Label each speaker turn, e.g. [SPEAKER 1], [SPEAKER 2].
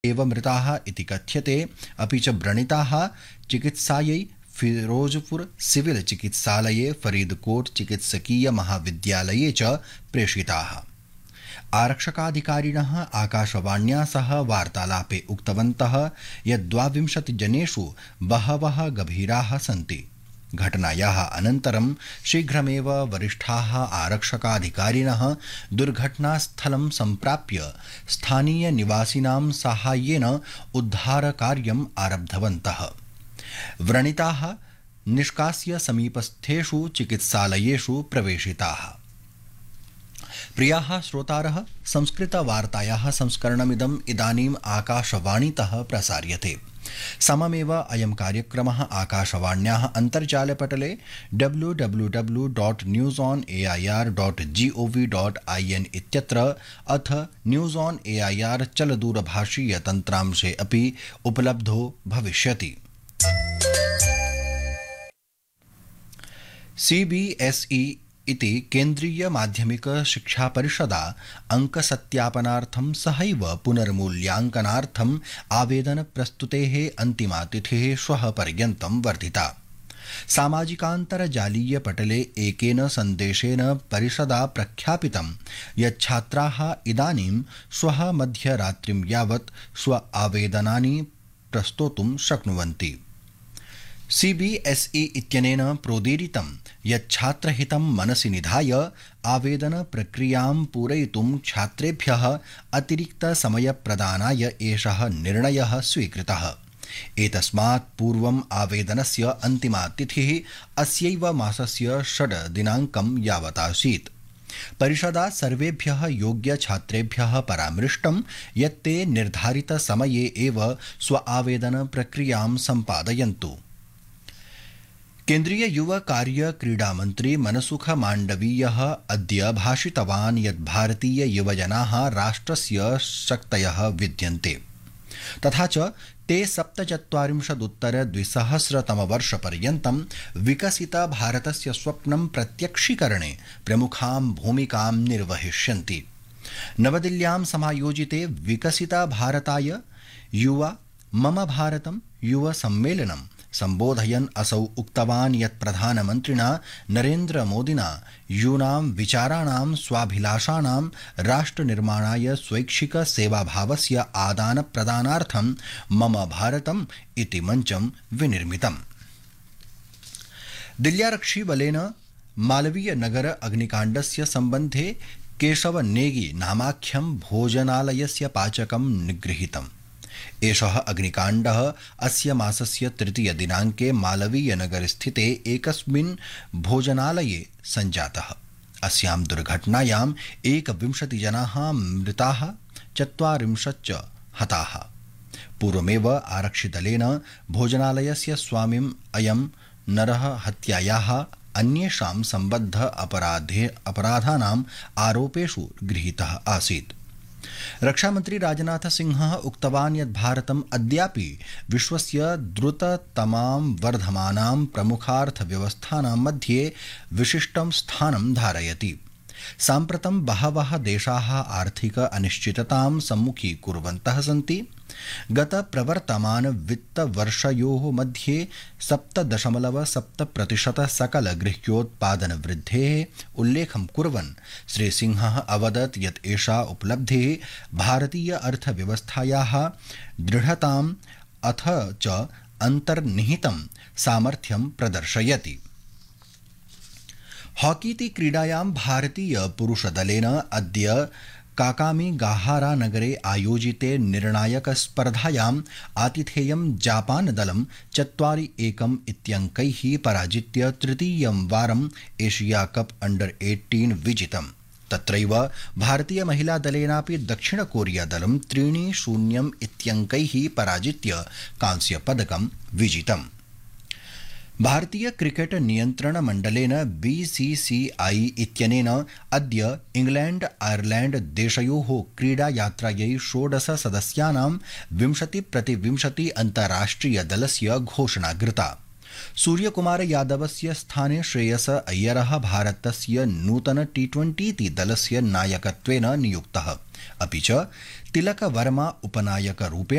[SPEAKER 1] एव मृताः इति कथ्यते। अपि च व्रणिताः चिकित्सायै फिरोजपुर सिविल चिकित्सालये, फरीदकोट चिकित्सकीय महाविद्यालये च प्रेषिताः। आरक्षकाधिकारिणः आकाशवाण्या सह वार्तालापे उक्तवन्तः यत् 22 जनेषु बहवः गभीराः सन्ति। घटनायाः अनन्तरं शीघ्रमेव वरिष्ठाः आरक्षकाधिकारिणः दुर्घटनास्थलं सम्प्राप्य स्थानीयनिवासिनां साहाय्येन उद्धारकार्यम् आरब्धवन्तः। व्रणिताः निष्कास्य समीपस्थेषु चिकित्सालयेषु प्रवेशिताः। प्रियाः श्रोतारः, संस्कृतवार्तायाः संस्करणमिदम् इदानीम् आकाशवाणीतः प्रसार्यते। सममेव अयं कार्यक्रमः आकाशवाण्याः अन्तर्जालपटले www.newsonair.gov.in इत्यत्र अथ न्यूज़ ऑन एआईआर चलदूरभाषीय तन्त्रांशे अपि उपलब्धो भविष्यति। CBSE इति केन्द्रीय माध्यमिक शिक्षा परिषदा अंकसत्यापनार्थं सहैव पुनर्मूल्यांकनार्थम् आवेदन प्रस्तुतेः अन्तिमा तिथिः श्वः पर्यन्तं वर्धिता। सामाजिकान्तर्जालीय पटले एकेन सन्देशेन परिषदा प्रख्यापितं यत् छात्राः इदानीं श्वः मध्यरात्रिं यावत् स्व आवेदनानि प्रस्तोतुं शक्नुवन्ति। CBSE इत्यनेन प्रोदीरितं यत् छात्रहितं मनसि निधाय आवेदन प्रक्रियां पूरयितुं छात्रेभ्यः अतिरिक्तसमयप्रदानाय एषः निर्णयः स्वीकृतः। एतस्मात् पूर्वम् आवेदनस्य अन्तिमा तिथिः अस्यैव मासस्य 6 दिनाङ्कं यावतासीत्। परिषदा सर्वेभ्यः योग्यछात्रेभ्यः परामृष्टं यत् ते निर्धारितसमये एव स्व आवेदन प्रक्रियां सम्पादयन्तु। केन्द्रीय युव कार्य क्रीडा मन्त्री मनसुख माण्डवीयः अद्य भाषितवान् यत् भारतीय युवजनाः राष्ट्रस्य शक्तयः विद्यन्ते, तथा च ते 47-उत्तर-2000 विकसित भारतस्य स्वप्नं प्रत्यक्षीकरणे प्रमुखां भूमिकां निर्वहिष्यन्ति। नवदिल्ल्यां समायोजिते विकसित भारताय युवा मम भारतं युव सम्मेलनं सम्बोधयन् असौ उक्तवान् यत् प्रधानमन्त्रिणा नरेन्द्रमोदिना यूनां विचाराणां स्वाभिलाषाणां राष्ट्रनिर्माणाय स्वैच्छिक सेवाभावस्य आदानप्रदानार्थं मम भारतम् इति मञ्चं विनिर्मितम्। दिल्ल्यारक्षिबलेन मालवीयनगर अग्निकाण्डस्य सम्बन्धे केशव नेगी नामाख्यं भोजनालयस्य पाचकं निगृहीतम्। एषः अग्निकाण्डः अस्य मासस्य 3 दिनाङ्के मालवीयनगरस्थिते एकस्मिन् भोजनालये सञ्जातः। अस्यां दुर्घटनायां 21 जनाः मृताः, 40 च हताः। पूर्वमेव आरक्षिदलेन भोजनालयस्य स्वामिम् अयं नरः हत्यायाः अन्येषां सम्बद्ध अपराधानाम् आरोपेषु गृहीतः आसीत्। रक्षामन्त्री राजनाथ सिंहः उक्तवान् यत् भारतम् अद्यापि विश्वस्य द्रुततमां वर्धमानां प्रमुखार्थव्यवस्थानां मध्ये विशिष्टं स्थानं धारयति। साम्प्रतं बहवः देशाः आर्थिक अनिश्चिततां सम्मुखीकुर्वन्तः सन्ति। गत प्रवर्तमान वित्तवर्षयोः मध्ये 7.7% सकल गृह्योत्पादन वृद्धेः उल्लेखं कुर्वन् श्रीसिंहः अवदत् यत् एषा उपलब्धिः भारतीय अर्थव्यवस्थायाः दृढताम् अथ च अन्तर्निहितं सामर्थ्यं प्रदर्शयति। हॉकीति क्रीडायां भारतीय पुरुषदलेन अद्य काकामीगाहारा नगरे आयोजिते निर्णायक स्पर्धायाम् आतिथेयं जापान दलं 4-1 इत्यङ्कैः पराजित्य तृतीयं वारम् एशिया कप अंडर 18 विजितम्। तत्रैव भारतीय महिला दलेनापि दक्षिण कोरिया दलं 3-0 इत्यङ्कैः पराजित्य कांस्य पदकं विजितम्। भारतीय क्रिकेट नियन्त्रण मण्डलेन BCCI इत्यनेन अद्य इंग्लैंड आयरलैंड देशयोः क्रीडा यात्रायै 16 सदस्यानां 20-20 अन्ताराष्ट्रिय दलस्य घोषणा कृता। सूर्यकुमार यादवस्य स्थाने श्रेयस अय्यरः भारतस्य नूतन T20 दलस्य नायकत्वेन नियुक्तः, अपि च तिलक वर्मा उपनायकरूपेण